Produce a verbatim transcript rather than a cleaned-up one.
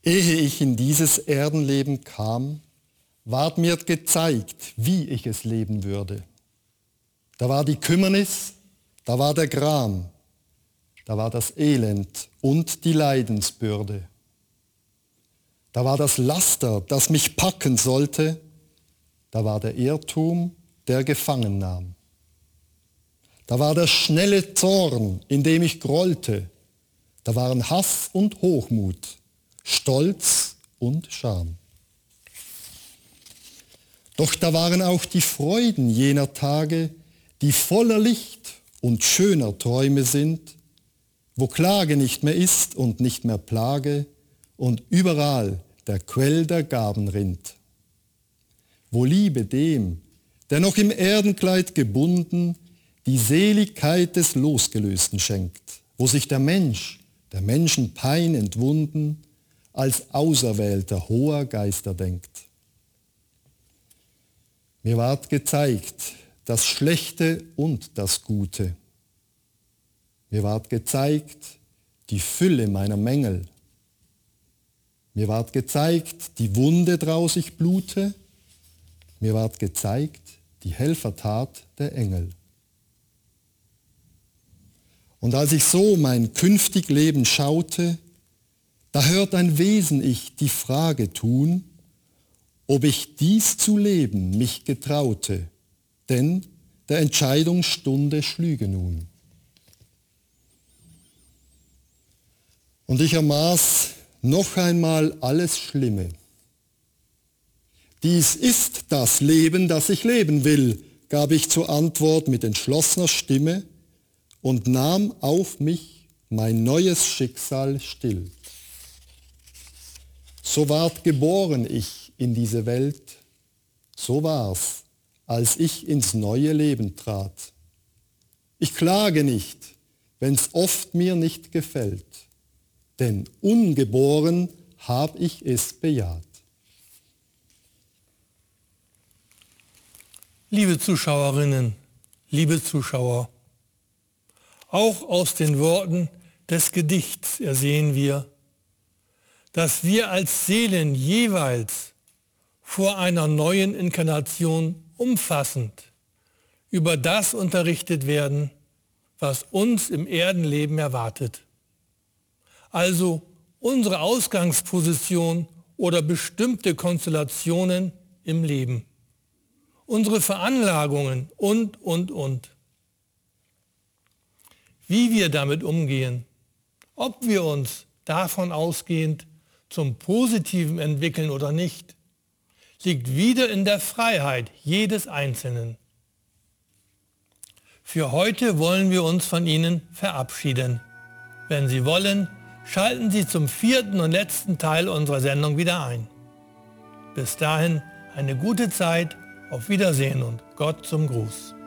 Ehe ich in dieses Erdenleben kam, ward mir gezeigt, wie ich es leben würde. Da war die Kümmernis, da war der Gram, da war das Elend und die Leidensbürde. Da war das Laster, das mich packen sollte, da war der Irrtum, der gefangen nahm. Da war der schnelle Zorn, in dem ich grollte, da waren Hass und Hochmut, Stolz und Scham. Doch da waren auch die Freuden jener Tage, die voller Licht und schöner Träume sind, wo Klage nicht mehr ist und nicht mehr Plage und überall der Quell der Gaben rinnt. Wo Liebe dem, der noch im Erdenkleid gebunden, die Seligkeit des Losgelösten schenkt, wo sich der Mensch, der Menschen Pein entwunden, als Auserwählter hoher Geister denkt. Mir ward gezeigt das Schlechte und das Gute. Mir ward gezeigt die Fülle meiner Mängel. Mir ward gezeigt die Wunde draus ich blute. Mir ward gezeigt die Helfertat der Engel. Und als ich so mein künftig Leben schaute, da hört ein Wesen ich die Frage tun, ob ich dies zu leben mich getraute, denn der Entscheidungsstunde schlüge nun. Und ich ermaß noch einmal alles Schlimme. Dies ist das Leben, das ich leben will, gab ich zur Antwort mit entschlossener Stimme und nahm auf mich mein neues Schicksal still. So ward geboren ich in diese Welt, so war's, als ich ins neue Leben trat. Ich klage nicht, wenn's oft mir nicht gefällt, denn ungeboren hab ich es bejaht. Liebe Zuschauerinnen, liebe Zuschauer, auch aus den Worten des Gedichts ersehen wir, dass wir als Seelen jeweils vor einer neuen Inkarnation umfassend über das unterrichtet werden, was uns im Erdenleben erwartet. Also unsere Ausgangsposition oder bestimmte Konstellationen im Leben, unsere Veranlagungen und, und, und. Wie wir damit umgehen, ob wir uns davon ausgehend zum Positiven entwickeln oder nicht, liegt wieder in der Freiheit jedes Einzelnen. Für heute wollen wir uns von Ihnen verabschieden. Wenn Sie wollen, schalten Sie zum vierten und letzten Teil unserer Sendung wieder ein. Bis dahin eine gute Zeit, auf Wiedersehen und Gott zum Gruß.